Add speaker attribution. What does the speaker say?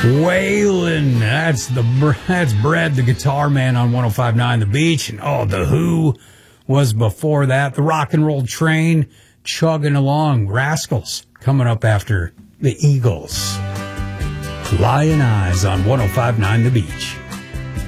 Speaker 1: Waylon, that's Brad, the guitar man on 105.9 The Beach. And The Who was before that. The Rock and Roll Train chugging along. Rascals coming up after the Eagles. Lion Eyes on 105.9 The Beach.